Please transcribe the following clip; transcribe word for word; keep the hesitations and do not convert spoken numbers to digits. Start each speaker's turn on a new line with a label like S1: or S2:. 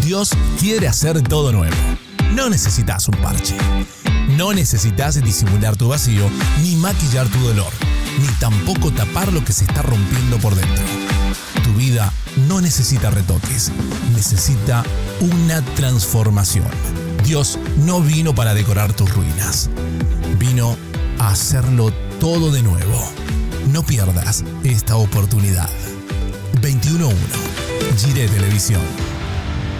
S1: Dios quiere hacer todo nuevo. No necesitas un parche. No necesitas disimular tu vacío, ni maquillar tu dolor, ni tampoco tapar lo que se está rompiendo por dentro. Tu vida no necesita retoques, necesita una transformación. Dios no vino para decorar tus ruinas, vino a hacerlo todo de nuevo. No pierdas esta oportunidad. veintiuno uno, Gire Televisión.